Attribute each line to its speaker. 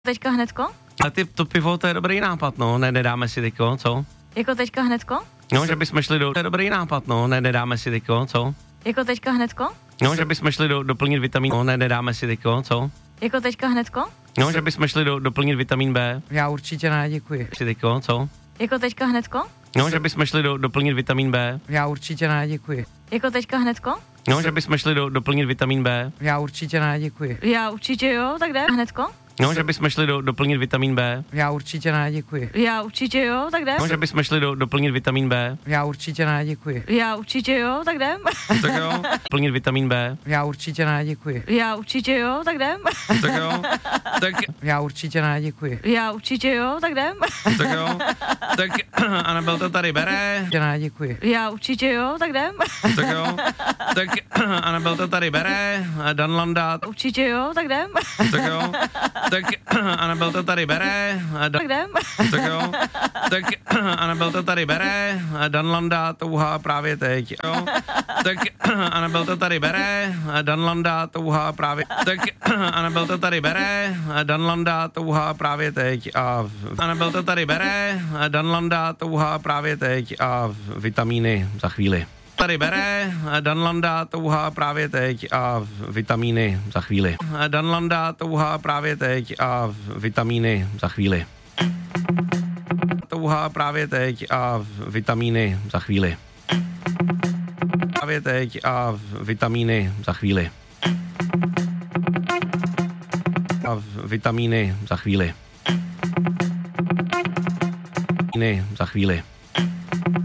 Speaker 1: Teďka hnedko?
Speaker 2: A to pivo, to je dobrý nápad, no, nedáme si teďko, co?
Speaker 1: Jako teďka hnedko?
Speaker 2: No, že bychom šli to je dobrý nápad, no, nedáme si teďko, co?
Speaker 1: Jako teďka hnedko?
Speaker 2: No, že bychom šli doplnit vitamin, no, nedáme si teďko, co?
Speaker 1: Jako teďka hnedko?
Speaker 2: No, že bychom šli doplnit vitamin B.
Speaker 3: Já určitě ne, děkuji.
Speaker 2: Si teďko, co?
Speaker 1: Jako teďka hnedko?
Speaker 2: No, že bychom šli doplnit vitamin B.
Speaker 3: Já určitě ne, děkuji.
Speaker 1: Jako teďka hnedko?
Speaker 2: No, že bychom šli doplnit vitamin B.
Speaker 3: Já určitě ne, děkuji.
Speaker 1: Já určitě jo, tak jdem hnedko?
Speaker 2: No, že bychom šli doplnit vitamin B.
Speaker 3: Já určitě ne, děkuji.
Speaker 1: Já určitě jo, tak jdem?
Speaker 2: No, že bychom šli doplnit vitamin B.
Speaker 3: Já určitě ne, děkuji.
Speaker 1: Já určitě jo, tak jdem?
Speaker 2: Tak jo, doplnit vitamin B.
Speaker 3: Já určitě ne, děkuji.
Speaker 1: Já určitě jo, tak jdem?
Speaker 2: Tak jo, tak,
Speaker 3: Já určitě ne, děkuji.
Speaker 1: Já určitě jo, tak jdem?
Speaker 2: tak jo, tak Anabel to tady bere.
Speaker 3: Určitě ne, děkuji.
Speaker 1: Já určitě jo, tak jdem?
Speaker 2: Tak jo, tak Anabel to tady bere. Dan Landa.
Speaker 1: Určitě jo, tak jdem?
Speaker 2: Tak jo, tak Anabel to tady bere.
Speaker 1: Tak jdem?
Speaker 2: Tak jo, tak Anabel to tady bere. Dan Landa touhá právě teď. Jo, tak Anabel to tady bere. Dan Landa touhá právě. Tak Anabel to tady bere. Dan Landa touhá právě teď. A Anabel to tady bere. Dan Landa touhá právě teď. A vitamíny za chvíli. Tady bere, Dan Landa touhá právě teď a vitamíny za chvíli. Dan Landa touhá právě teď a vitamíny za chvíli. Touhá právě teď a vitamíny za chvíli. Právě teď a vitamíny za chvíli. A vitamíny za chvíli. Za chvíli.